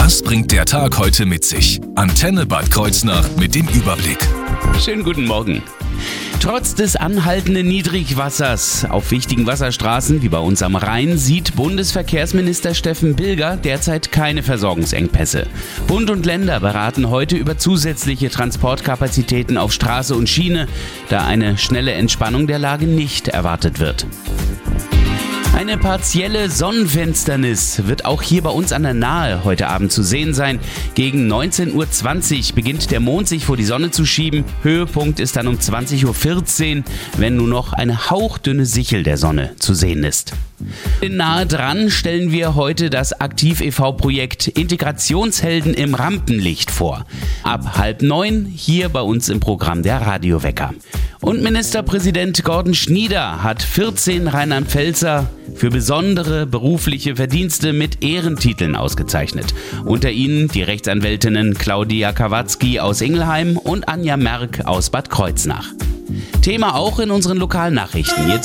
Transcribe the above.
Was bringt der Tag heute mit sich? Antenne Bad Kreuznach mit dem Überblick. Schönen guten Morgen. Trotz des anhaltenden Niedrigwassers auf wichtigen Wasserstraßen wie bei uns am Rhein sieht Bundesverkehrsminister Steffen Bilger derzeit keine Versorgungsengpässe. Bund und Länder beraten heute über zusätzliche Transportkapazitäten auf Straße und Schiene, da eine schnelle Entspannung der Lage nicht erwartet wird. Eine partielle Sonnenfinsternis wird auch hier bei uns an der Nahe heute Abend zu sehen sein. Gegen 19:20 Uhr beginnt der Mond sich vor die Sonne zu schieben. Höhepunkt ist dann um 20:14 Uhr, wenn nur noch eine hauchdünne Sichel der Sonne zu sehen ist. Nahe dran stellen wir heute das Aktiv e.V.-Projekt Integrationshelden im Rampenlicht vor. Ab 8:30 hier bei uns im Programm der Radiowecker. Und Ministerpräsident Gordon Schnieder hat 14 Rheinland-Pfälzer für besondere berufliche Verdienste mit Ehrentiteln ausgezeichnet. Unter ihnen die Rechtsanwältinnen Claudia Kawatzki aus Ingelheim und Anja Merck aus Bad Kreuznach. Thema auch in unseren Lokalnachrichten.